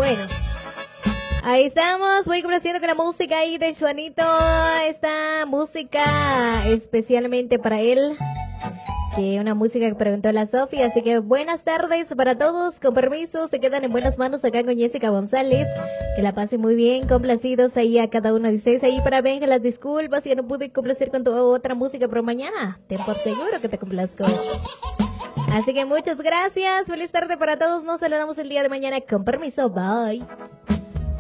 Bueno, ahí estamos, voy complaciendo con la música ahí de Juanito, esta música especialmente para él, que una música que preguntó la Sofía, así que buenas tardes para todos, con permiso, se quedan en buenas manos acá con Jessica González, que la pasen muy bien, complacidos ahí a cada uno de ustedes, ahí para Benja, las disculpas, ya no pude complacer con tu otra música, pero mañana, ten por seguro que te complazco. Así que muchas gracias, feliz tarde para todos, nos saludamos el día de mañana, con permiso, bye.